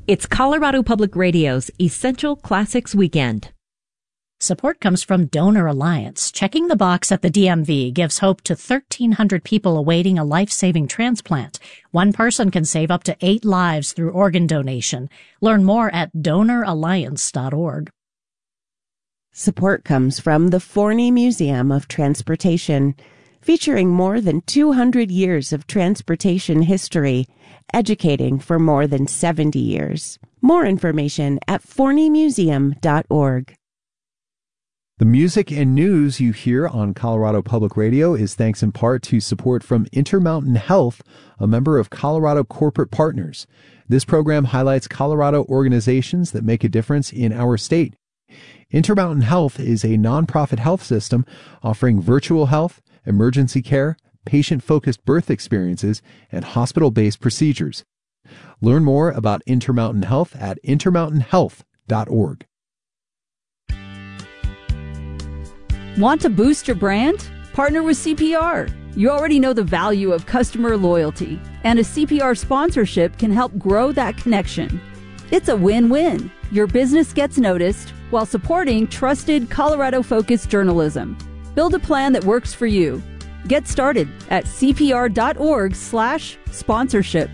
It's Colorado Public Radio's Essential Classics Weekend. Support comes from Donor Alliance. Checking the box at the DMV gives hope to 1,300 people awaiting a life-saving transplant. One person can save up to 8 lives through organ donation. Learn more at donoralliance.org. Support comes from the Forney Museum of Transportation, featuring more than 200 years of transportation history, educating for more than 70 years. More information at forneymuseum.org. The music and news you hear on Colorado Public Radio is thanks in part to support from Intermountain Health, a member of Colorado Corporate Partners. This program highlights Colorado organizations that make a difference in our state. Intermountain Health is a nonprofit health system offering virtual health, emergency care, patient-focused birth experiences, and hospital-based procedures. Learn more about Intermountain Health at intermountainhealth.org. Want to boost your brand? Partner with CPR. You already know the value of customer loyalty, and a CPR sponsorship can help grow that connection. It's a win-win. Your business gets noticed while supporting trusted Colorado-focused journalism. Build a plan that works for you. Get started at cpr.org/sponsorship.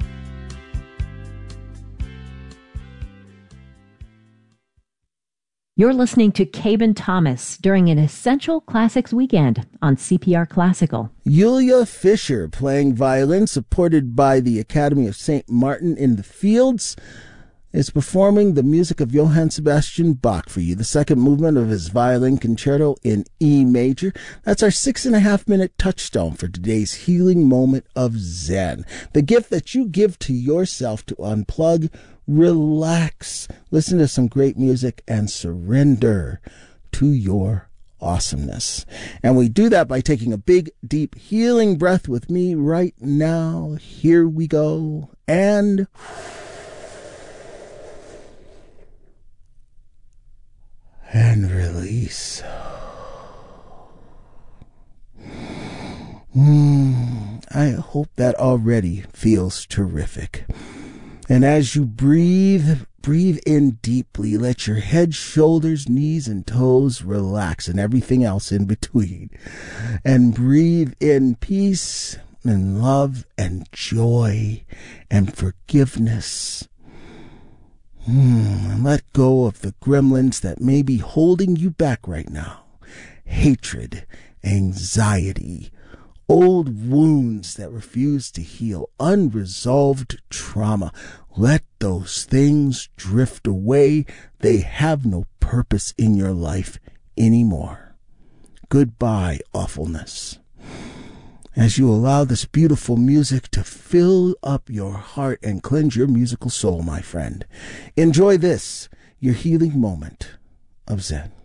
You're listening to Caben Thomas during an Essential Classics Weekend on CPR Classical. Yulia Fisher playing violin, supported by the Academy of St. Martin in the Fields, is performing the music of Johann Sebastian Bach for you, the second movement of his violin concerto in E major. That's our 6.5-minute touchstone for today's healing moment of Zen, the gift that you give to yourself to unplug, relax, listen to some great music, and surrender to your awesomeness. And we do that by taking a big, deep, healing breath with me right now. Here we go. And release. I hope that already feels terrific. And as you breathe in deeply. Let your head, shoulders, knees, and toes relax, and everything else in between. And breathe in peace and love and joy and forgiveness. And let go of the gremlins that may be holding you back right now. Hatred, anxiety, old wounds that refuse to heal, unresolved trauma. Let those things drift away. They have no purpose in your life anymore. Goodbye, awfulness. As you allow this beautiful music to fill up your heart and cleanse your musical soul, my friend, enjoy this, your healing moment of Zen.